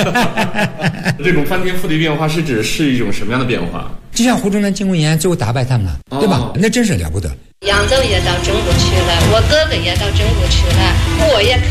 这种翻天覆地变化是一种什么样的变化？ 就像胡宗南、金公岩最后打败他们了，对吧？那真是了不得。 杨总也到中国去了，我哥哥也到中国去了，我也